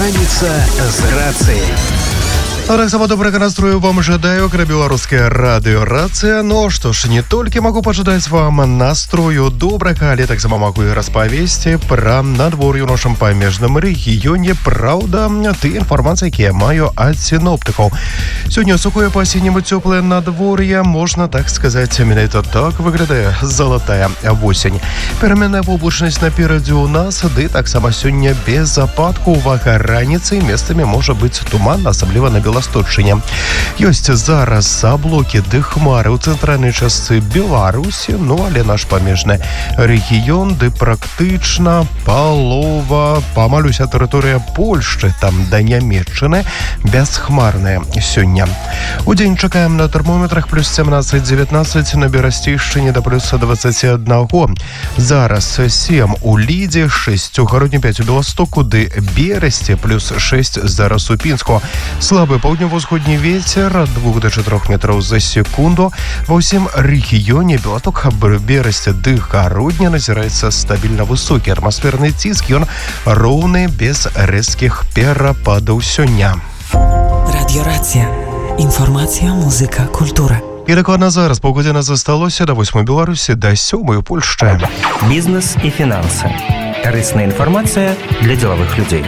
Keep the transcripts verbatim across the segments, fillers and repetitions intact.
Раніца з рацыяй. Таксама добрага настрою вам жадаю, кра беларускае радыё «Рацыя». Ну што ж, не толькі магу пажадаць вам настрою добрага, але таксама магу і распавесці пра надвор'е ў нашым памежным рэгіёне. Праўда, ты інфармацыя, якія маю ад сіноптыкаў. Сёння сухое па-асенняму цёплае надвор'е, можна так сказаць, менавіта так выглядае залатая восень. Пераменная воблачнасць наперадзе ў нас, ды таксама сёння без ападку. Увага, раніцай месцамі можа быць туман, асабліва на Беларусі. Ёсць зараз аблокі ды хмары ў цэнтральнай частцы Беларусі, ну але наш памежны рэгіён ды практычна палова, памаль уся тэрыторыя Польшчы, там да Нямецчыны, бясхмарная сёння. Удзень чакаем на тэрмометрах плюс семнадцаць дзевятнаццаць, на Берасцейшчыне да плюс дваццаць адзін. Зараз сем у Лідзе, шэсць у Гародні, пяць у Беластоку ды Берасці, плюс шэсць зараз у Пінску. Слабы паўднёва-ўсходні вецер ад двух да чатырох метраў за секунду. Ва ўсім рэгіёне Беласток, Берасці ды Гародня назіраецца стабільна высокі атмасферны ціск, ён роўны без рэзкіх перападаў сёння. Радіорацыя. Інфармацыя, музыка, культура. І дакладна зараз паўгодзіна засталося да восьмай Беларусі, да сёмай у Польшчы. Бізнес і фінансы. Карысная інфармацыя для дзелавых людзей.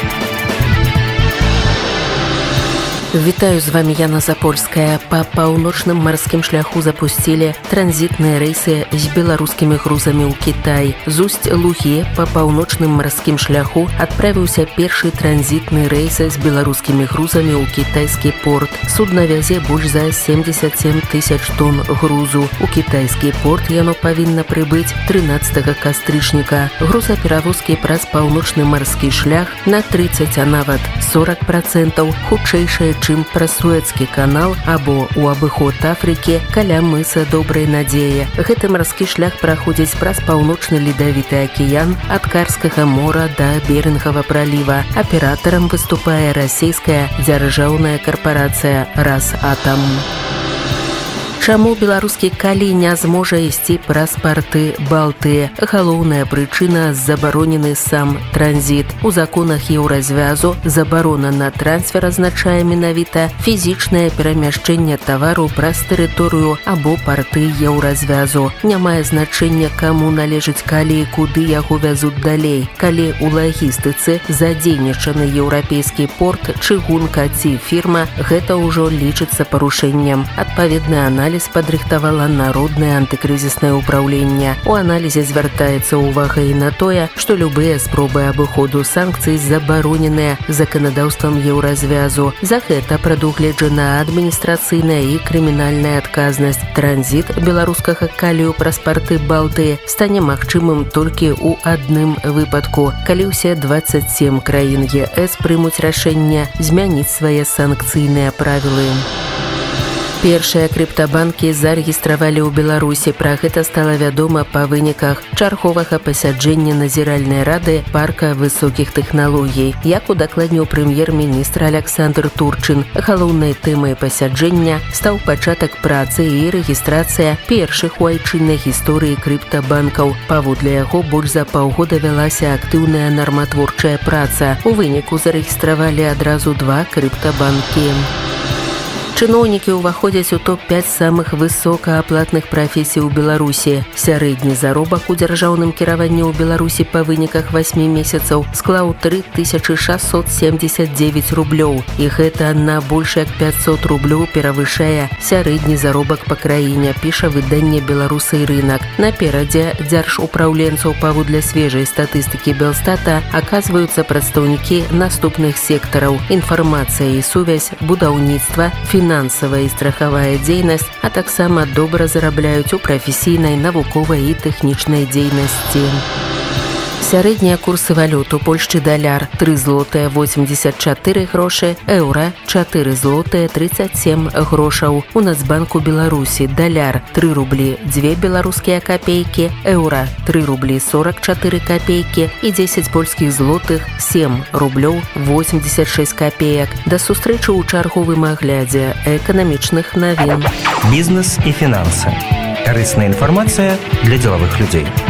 Вітаю, з вами Яна Запольская. Па паўночным марскім шляху запусцілі транзітныя рэйсы з беларускімі грузамі ў Кітай. З Усть-Лугі па паўночным марскім шляху адправіўся першы транзітны рэйс з беларускімі грузамі ў кітайскі порт. Судна вязе больш за семдзесят сем тысяч тонн грузу. У кітайскі порт яно павінна прыбыць трынаццатага кастрычніка. Грузаперавозкі праз паўночны марскі шлях на трыццаць, а нават сорок працэнтаў хутчэйшыя, чым праз Суэцкі канал або ў абыход Афрыкі каля мыса Добрай Надзеі. Гэты марскі шлях праходзіць праз паўночны ледавіты акіян ад Карскага мора да Берынгава праліва. Аператарам выступае расійская дзяржаўная карпарацыя «Расатам». Чаму беларускі калі не зможа ісці праз парты Балтыі? Галоўная прычына – забаронены сам транзіт. У законах еўразвязу забарона на трансфер азначае менавіта фізічнае перамяшчэнне тавару праз тэрыторыю або парты еўразвязу. Не мае значэння, каму належыць калі і куды яго вязуць далей. Калі у лагістыцы задзейнічаны еўрапейскі порт, чыгунка ці фірма, гэта ўжо лічыцца парушэннем. Адпаведны аналіз падрыхтавала Народнае антыкрызіснае ўпраўленне. У аналізе звяртаецца ўвага і на тое, што любыя спробы абыходу санкцый забароненыя заканадаўствам еўразвязу. За гэта прадугледжана адміністрацыйная і крымінальная адказнасць. Транзіт беларускага калію праз парты Балтыі стане магчымым толькі ў адным выпадку, калі ўсе дваццаць сем краін ЕС прымуць рашэнне змяніць свае санкцыйныя правілы. Першыя крыптабанкі зарэгістравалі ў Беларусі. Пра гэта стала вядома па выніках чарговага пасяджэння назіральнай рады парка высокіх тэхналогій. Як удакладніў прэм'ер-міністр Аляксандр Турчын, галоўнай тэмай пасяджэння стаў пачатак працы і рэгістрацыя першых у айчыннай гісторыі крыптабанкаў. Паводле яго больш за паўгода вялася актыўная нарматворчая праца. У выніку зарэгістравалі адразу два крыптабанкі. Чыноўнікі ўваходзяць у топ пяць самых высокааплатных прафесій у Беларусі. Сярэдні заробак у дзяржаўным кіраванні ў Беларусі па выніках васьмі месяцаў склаў тры тысячы шэсцьсот семдзесят дзевяць рублёў. І гэта на больш як пяцьсот рублёў перавышае сярэдні заробак па краіне, піша выданне «Беларусы і рынак». Наперадзе дзяржупраўленцаў паводле свежай статыстыкі Белстата аказваюцца прадстаўнікі наступных сектараў: інфармацыя і сувязь, будаўніцтва, фінансавая фінансавая і страхавая дзейнасць, а таксама добра зарабляюць у прафесійнай, навуковай і тэхнічнай дзейнасці. Сярэднія курсы валют у Польшчы: даляр тры злотыя восемьдесят чатыры грошы, еўра чатыры злотыя трыццаць сем грошаў. У Нацбанку Беларусі даляр тры рублі дзве беларускія капейкі, еўра тры рублі сорок чатыры капейкі і дзесяць польскіх злотых сем рублёў восемьдесят шесть капеек. Да сустрэчы ў чарговым аглядзе эканамічных навін. Бізнес і фінансы. Карысная інфармацыя для дзелавых людзей.